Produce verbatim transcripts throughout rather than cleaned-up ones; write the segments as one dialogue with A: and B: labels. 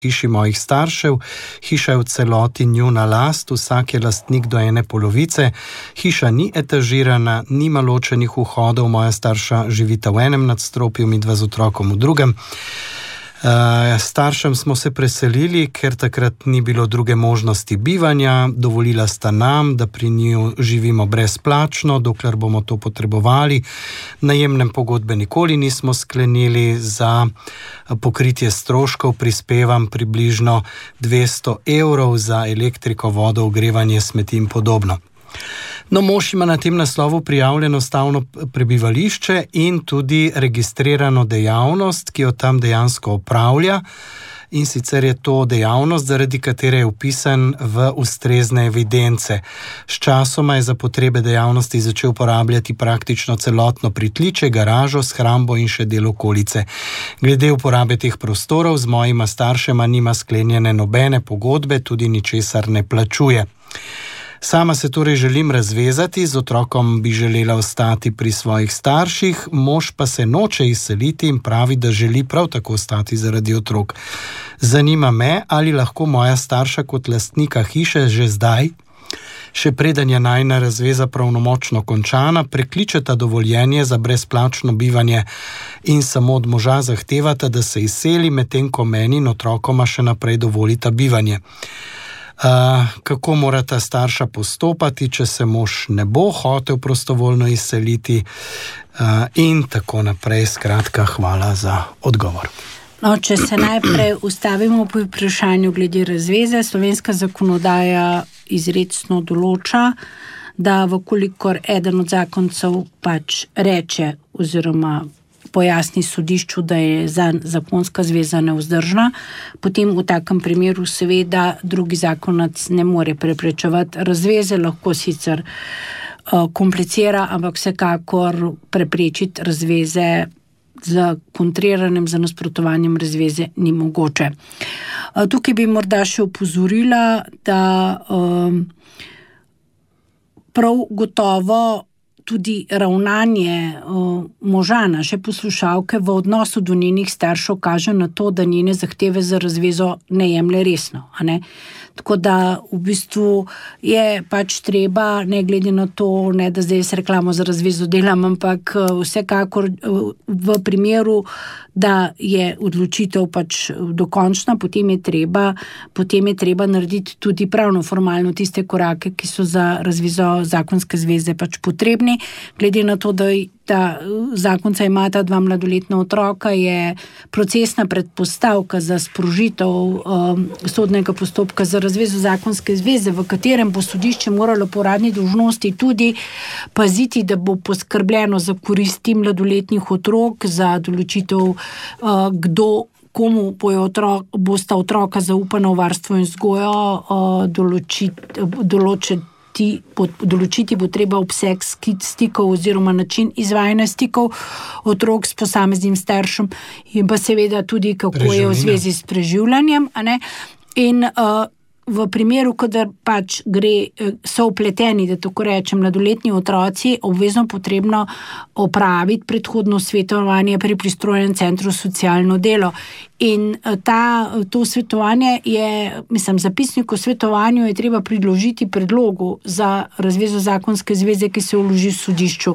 A: hiši mojih staršev. Hiša je v celoti njuna last, vsak je lastnik do ene polovice. Hiša ni etažirana, nima ločenih vhodov, moja starša živita v enem nadstropju, midva z otrokom v drugem. Uh, staršem smo se preselili, ker takrat ni bilo druge možnosti bivanja. Dovolila sta nam, da pri njiju živimo brezplačno, dokler bomo to potrebovali. Najemne pogodbe nikoli nismo sklenili, za pokritje stroškov prispevam približno dvesto evrov za elektriko, vodo, ogrevanje, smeti in podobno. No, mož ima na tem naslovu prijavljeno stalno prebivališče in tudi registrirano dejavnost, ki jo tam dejansko opravlja, in sicer je to dejavnost, zaradi katere je vpisan v ustrezne evidence. Sčasoma je za potrebe dejavnosti začel uporabljati praktično celotno pritličje, garažo, shrambo in še del okolice. Glede uporabe teh prostorov z mojima staršema nima sklenjene nobene pogodbe, tudi ničesar ne plačuje. Sama se torej želim razvezati, z otrokom bi želela ostati pri svojih starših, mož pa se noče izseliti in pravi, da želi prav tako ostati zaradi otrok. Zanima me, ali lahko moja starša kot lastnika hiše že zdaj, še preden je najina razveza pravnomočno končana, prekličeta dovoljenje za brezplačno bivanje in samo od moža zahtevata, da se izseli, medtem ko meni in otrokoma še naprej dovolita bivanje. Uh, kako mora ta starša postopati, če se mož ne bo hotel prostovoljno izseliti, uh, in tako naprej. Skratka, hvala za odgovor.
B: No, če se najprej ustavimo pri vprašanju glede razveze, slovenska zakonodaja izrecno določa, da vkolikor eden od zakoncev pač reče oziroma pojasni sodišču, da je zakonska zveza nevzdržna, potem v takem primeru seveda drugi zakonac ne more preprečevati razveze, lahko sicer uh, komplicira, ampak vsekakor preprečiti razveze z kontriranjem, z nasprotovanjem razveze ni mogoče. Uh, tukaj bi morda še opozorila, da um, prav gotovo tudi ravnanje uh, moža, naše poslušalke v odnosu do njenih staršev kaže na to, da njene zahteve za razvezo ne jemlje resno. A ne? Tako da v bistvu je pač treba, ne glede na to, ne da zdaj s reklamo za razvezo delam, ampak vsekakor v primeru, da je odločitev pač dokončna, potem je treba, potem je treba narediti tudi pravno formalno tiste korake, ki so za razvezo zakonske zveze pač potrebni. Glede na to, da ta zakonca imata dva mladoletna otroka, je procesna predpostavka za sprožitev um, sodnega postopka za razvezo zakonske zveze, v katerem bo sodišče moralo po uradni dolžnosti tudi paziti, da bo poskrbljeno za koristi mladoletnih otrok, za določitev, uh, kdo komu bojo otrok, bosta otroka zaupana v varstvo in vzgojo, uh, določiti, določiti Ti, določiti bo treba obseg stikov oziroma način izvajanja stikov otrok s posameznim staršem in pa seveda tudi, kako je v zvezi s preživljanjem. A ne? In uh, v primeru, kadar pač gre, so vpleteni, da tako rečem, mladoletni otroci, obvezno potrebno opraviti predhodno svetovanje pri pristrojenem centru socialno delo. In ta, to svetovanje je, mislim, zapisnik o svetovanju je treba priložiti predlogu za razvezo zakonske zveze, ki se vloži v sodišču.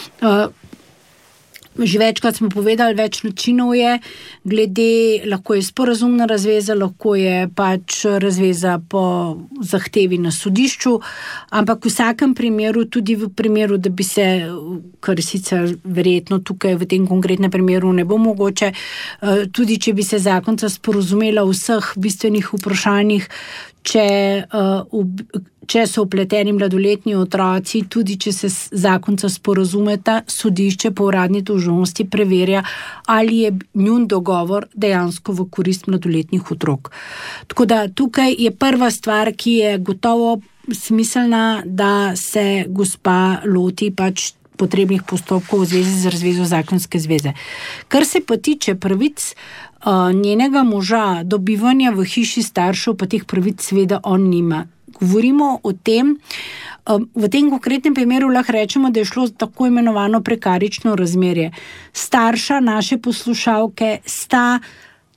B: Že večkrat smo povedali, več načinov je, glede, lahko je sporazumna razveza, lahko je pač razveza po zahtevi na sodišču, ampak v vsakem primeru, tudi v primeru, da bi se, kar sicer verjetno tukaj v tem konkretnem primeru ne bo mogoče, tudi če bi se zakonca sporazumela v vseh bistvenih vprašanjih, če uh, če so vpleteni mladoletni otroci, tudi če se zakonca sporazumeta, sodišče po uradni dolžnosti preverja, ali je njun dogovor dejansko v korist mladoletnih otrok. Tako da tukaj je prva stvar, ki je gotovo smiselna, da se gospa loti pač potrebnih postopkov v zvezi z razvezo zakonske zveze. Kar se pa tiče pravic uh, njenega moža do bivanja v hiši staršev, pa teh pravic seveda on nima. Govorimo o tem, v tem konkretnem primeru lahko rečemo, da je šlo tako imenovano prekarično razmerje. Starša naše poslušalke sta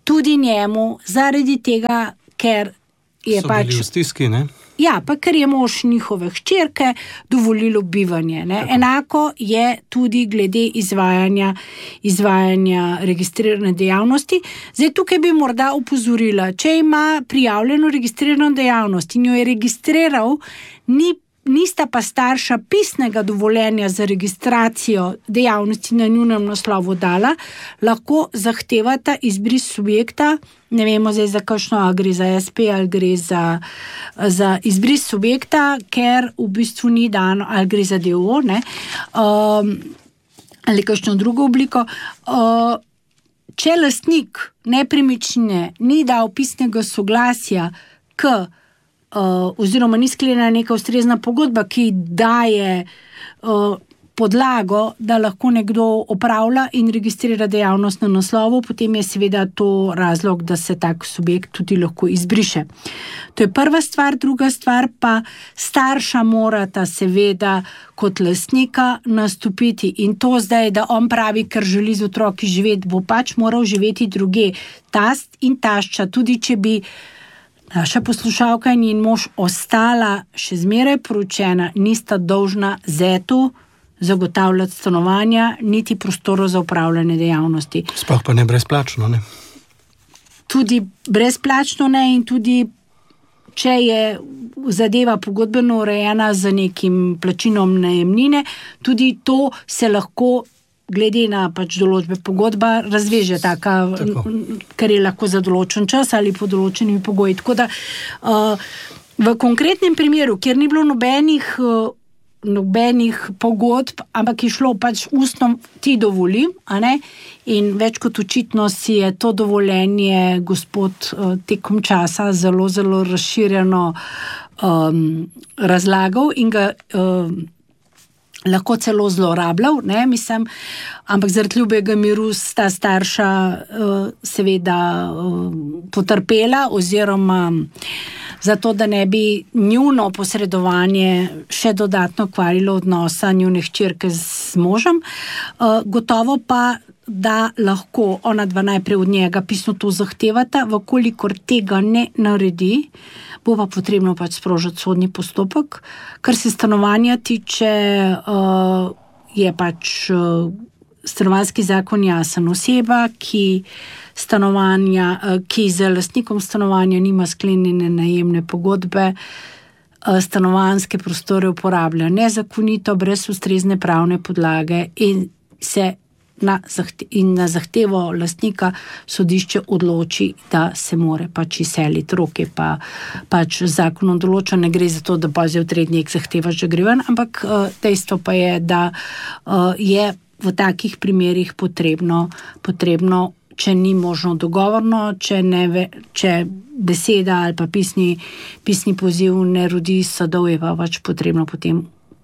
B: tudi njemu, zaradi tega, ker je
A: so
B: pač...
A: bili v stiski, ne?
B: Ja, pa ker je mož njihove hčerke dovolilo bivanje. Ne? Enako je tudi glede izvajanja, izvajanja registrirane dejavnosti. Zdaj, tukaj bi morda opozorila, če ima prijavljeno registrirano dejavnost in jo je registriral, ni nista pa starša pisnega dovoljenja za registracijo dejavnosti na njunem naslovu dala, lahko zahtevata izbris subjekta, ne vemo zdaj za kakšno, ali gre za es pe ali gre za, za izbris subjekta, ker v bistvu ni dano, ali gre za de o o, ne, um, ali kakšno drugo obliko. Uh, če lastnik nepremičnine ni dal pisnega soglasja k Uh, oziroma ni sklenjena neka ustrezna pogodba, ki daje uh, podlago, da lahko nekdo opravlja in registrira dejavnost na naslovu, potem je seveda to razlog, da se tak subjekt tudi lahko izbriše. To je prva stvar. Druga stvar pa, starša morata seveda kot lastnika nastopiti in to zdaj, da on pravi, ker želi z otroki živeti, bo pač moral živeti druge. Tast in tašča, tudi če bi naša poslušalka in njen mož ostala še zmeraj poročena, nista dolžna zetu zagotavljati stanovanja, niti prostorov za upravljanje dejavnosti.
A: Sploh pa ne brezplačno, ne?
B: Tudi brezplačno ne in tudi, če je zadeva pogodbeno urejena z nekim plačinom najemnine, tudi to se lahko glede na pač določbe pogodba razveže taka, Tako. Ker je lahko za določen čas ali po določenimi pogoji. Tako da uh, v konkretnem primeru, kjer ni bilo nobenih, uh, nobenih pogodb, ampak je šlo pač ustno, ti dovoli, a ne? In več kot očitno si je to dovoljenje gospod uh, tekom časa zelo, zelo razširjeno um, razlagal in ga uh, lahko celo zlorabljal, ne, mislim, ampak zaradi ljubega miru sta starša uh, seveda uh, potrpela oziroma zato, da ne bi njuno posredovanje še dodatno kvarilo odnosa njune hčerke z možem. Uh, gotovo pa, da lahko ona dva najprej od njega pisno to zahtevata, vkolikor tega ne naredi, bo pa potrebno pač sprožiti sodni postopek. Kar se stanovanja tiče, uh, je pač uh, stanovanjski zakon jasen. Oseba, ki stanovanja, uh, ki z lastnikom stanovanja nima sklenjene najemne pogodbe, uh, stanovanjske prostore uporablja nezakonito, brez ustrezne pravne podlage in se Na, zahte, in na zahtevo lastnika sodišče odloči, da se more pač izseliti. Roke pa pač zakonom določa, ne gre za to, da pa zdaj v treh dneh zahtevaš, da gre ven, ampak uh, dejstvo pa je, da uh, je v takih primerih potrebno, potrebno, če ni možno dogovorno, če, ne ve, če beseda ali pa pisni, pisni poziv ne rodi sadov, je pa pač potrebno potem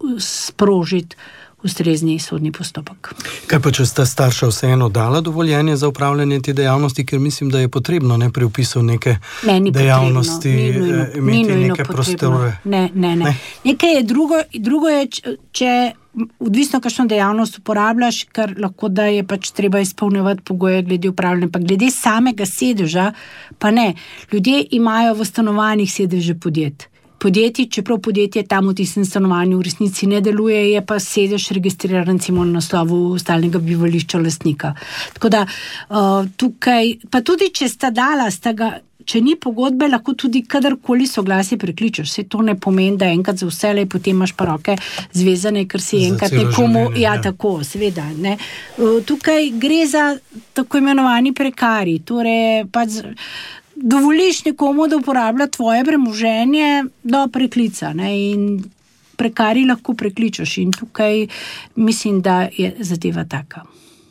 B: sprožiti ustrezni sodni postopek.
A: Kaj pa, če sta starša vseeno dala dovoljenje za upravljanje te dejavnosti, ker mislim, da je potrebno ne pri vpisu neke
B: ne, ni
A: dejavnosti
B: potrebno, ni nujno,
A: imeti
B: ni
A: neke
B: potrebno.
A: prostore?
B: Ne, ne, ne. ne. Nekaj je drugo, drugo je, če odvisno kakšno dejavnost uporabljaš, ker lahko da je pač treba izpolnjevati pogoje glede upravljanja, pa glede samega sedeža, pa ne. Ljudje imajo v stanovanjih sedeže podjetij. Podjetij, čeprav podjetje tam v tistem stanovanju v resnici ne deluje, je pa sedež registriran recimo na naslovu stalnega bivališča lastnika. Tako da uh, tukaj, pa tudi če sta dala, sta ga, če ni pogodbe, lahko tudi kadarkoli soglasje prekličeš. Se to ne pomeni, da enkrat za vselej, potem imaš pa roke zvezane, ker si za enkrat nekomu, življenje, ja, ja, tako, seveda, ne. Uh, tukaj gre za tako imenovani prekari, torej pač dovoliš nekomu, da uporablja tvoje premoženje do preklica, ne, in prekari lahko prekličeš in tukaj mislim, da je zadeva taka.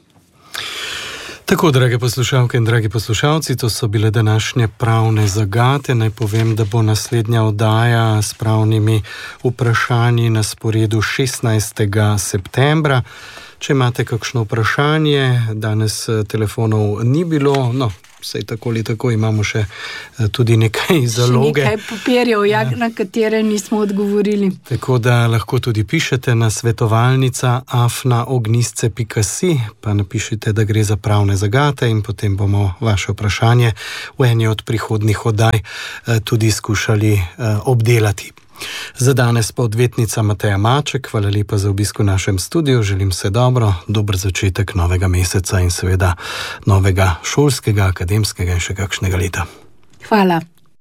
A: Tako, drage poslušalke in dragi poslušalci, to so bile današnje pravne zagate. Naj povem, da bo naslednja oddaja s pravnimi vprašanji na sporedu šestnajstega septembra. Če imate kakšno vprašanje, danes telefonov ni bilo, no, saj tako ali tako imamo še tudi nekaj zaloge.
B: Še nekaj papirjev, ja, na katere nismo odgovorili.
A: Tako da lahko tudi pišete na svetovalnica afna ognistce pika si, pa napišite, da gre za pravne zagate in potem bomo vaše vprašanje v eni od prihodnjih oddaj tudi skušali obdelati. Za danes pa odvetnica Mateja Maček, hvala lepa za obisk v našem studiu, želim se dobro, dober začetek novega meseca in seveda novega šolskega, akademskega in še kakšnega leta.
B: Hvala.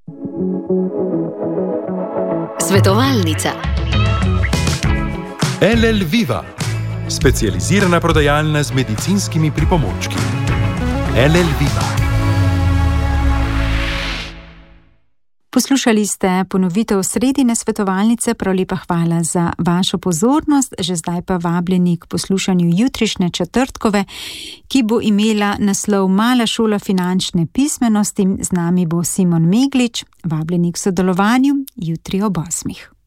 C: Svetovalnica.
D: L L Viva, specializirana prodajalna z medicinskimi pripomočki. L L Viva.
E: Poslušali ste ponovitev sredine svetovalnice, prav lepa hvala za vašo pozornost, že zdaj pa vabljeni k poslušanju jutrišnje četrtkove, ki bo imela naslov Mala šola finančne pismenosti, z nami bo Simon Meglič, vabljeni k sodelovanju jutri ob osmih.